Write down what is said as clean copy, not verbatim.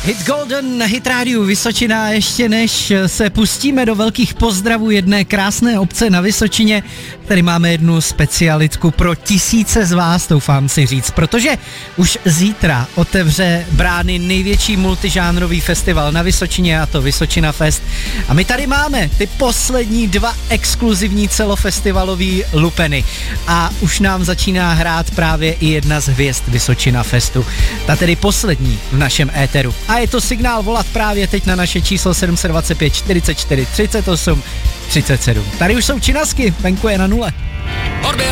Hit Golden na Hit Rádiu Vysočina. Ještě než se pustíme do velkých pozdravů jedné krásné obce na Vysočině, tady máme jednu specialitku pro tisíce z vás, doufám si říct, protože už zítra otevře brány největší multižánrový festival na Vysočině, a to Vysočina Fest. A my tady máme ty poslední 2 exkluzivní celofestivalový lupeny. A už nám začíná hrát právě i jedna z hvězd Vysočina Festu. Ta tedy poslední v našem éteru. A je to signál volat právě teď na naše číslo 725 44 38 37. Tady už jsou činasky, venku je na 0. Odběr